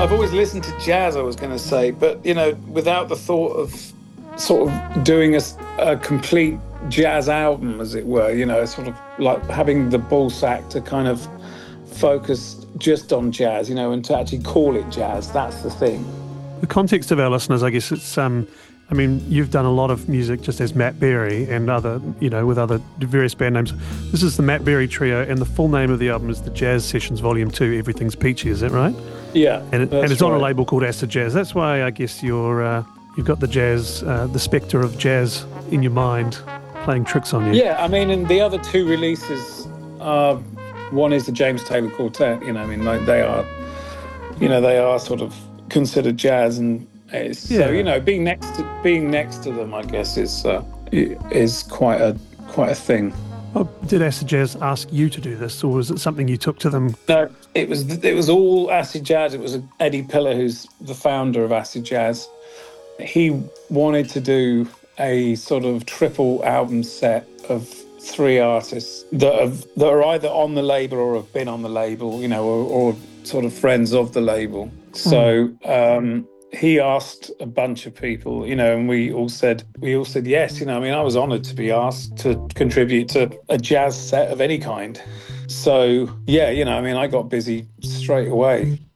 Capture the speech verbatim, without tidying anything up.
I've always listened to jazz, I was going to say, but, you know, without the thought of sort of doing a, a complete jazz album, as it were, you know, sort of like having the ball sack to kind of focus just on jazz, you know, and to actually call it jazz. That's the thing. The context of our listeners, I guess it's, um, I mean, you've done a lot of music just as Matt Berry and other, you know, with other various band names. This is the Matt Berry Trio, and the full name of the album is the Jazz Sessions Volume two, Everything's Peachy, is that right? Yeah, And, it, and it's right. on a label called Acid Jazz. That's why I guess you're, uh, you've got the jazz, uh, the spectre of jazz in your mind playing tricks on you. Yeah, I mean, and the other two releases, uh, one is the James Taylor Quartet, you know, I mean, like they are, you know, they are sort of considered jazz, and it's, Yeah. so, you know, being next to, being next to them, I guess, is uh, is quite a quite a thing. Oh, did Acid Jazz ask you to do this, or was it something you took to them? No, it was it was all Acid Jazz. It was Eddie Pillar, who's the founder of Acid Jazz. He wanted to do a sort of triple album set of three artists that have that are either on the label or have been on the label, you know, or, or sort of friends of the label. So um, he asked a bunch of people, you know, and we all said we all said yes. You know, I mean, I was honoured to be asked to contribute to a jazz set of any kind. So yeah, you know, I mean, I got busy straight away.